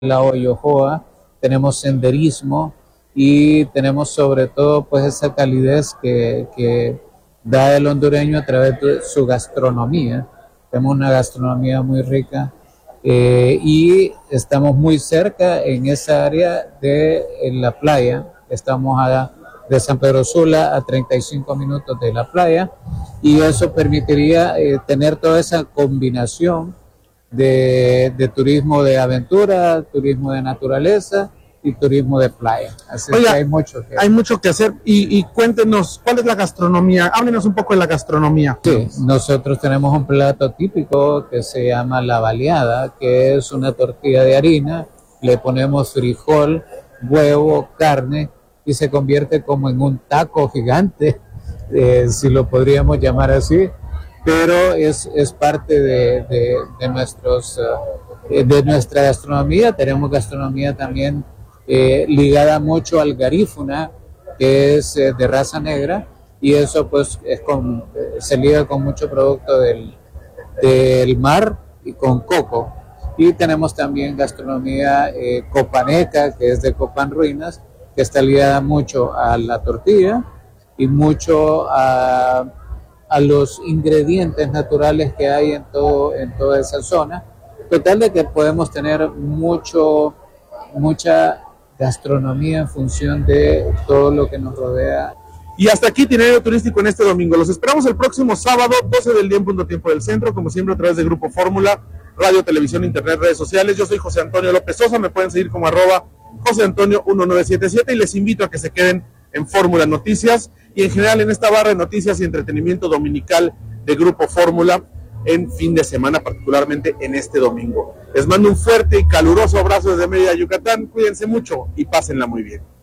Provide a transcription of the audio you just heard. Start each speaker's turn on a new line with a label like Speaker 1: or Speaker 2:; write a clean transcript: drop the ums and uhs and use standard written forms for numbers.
Speaker 1: la Oyojoa, tenemos senderismo y tenemos sobre todo pues esa calidez que da el hondureño a través de su gastronomía. Tenemos una gastronomía muy rica y estamos muy cerca en esa área de la playa. Estamos de San Pedro Sula a 35 minutos de la playa y eso permitiría tener toda esa combinación de turismo de aventura, turismo de naturaleza y turismo de playa. Así
Speaker 2: Oiga,
Speaker 1: que
Speaker 2: hay mucho que hacer y cuéntenos, ¿cuál es la gastronomía? Háblenos un poco de la gastronomía.
Speaker 1: Sí, nosotros tenemos un plato típico que se llama la baleada, que es una tortilla de harina, le ponemos frijol, huevo, carne y se convierte como en un taco gigante, si lo podríamos llamar así, pero es parte de nuestra gastronomía. Tenemos gastronomía también ligada mucho al garífuna, que es de raza negra, y eso pues se liga con mucho producto del mar y con coco. Y tenemos también gastronomía copaneca, que es de Copán Ruinas, que está ligada mucho a la tortilla y mucho a los ingredientes naturales que hay en toda esa zona. Total de que podemos tener mucha gastronomía en función de todo lo que nos rodea.
Speaker 2: Y hasta aquí Itinerario Turístico en este domingo. Los esperamos el próximo sábado, 12 del día en punto tiempo del centro, como siempre a través de Grupo Fórmula, radio, televisión, internet, redes sociales. Yo soy José Antonio López Sosa, me pueden seguir como @José Antonio 1977 y les invito a que se queden en Fórmula Noticias y en general en esta barra de noticias y entretenimiento dominical de Grupo Fórmula en fin de semana, particularmente en este domingo. Les mando un fuerte y caluroso abrazo desde Mérida, Yucatán. Cuídense mucho y pásenla muy bien.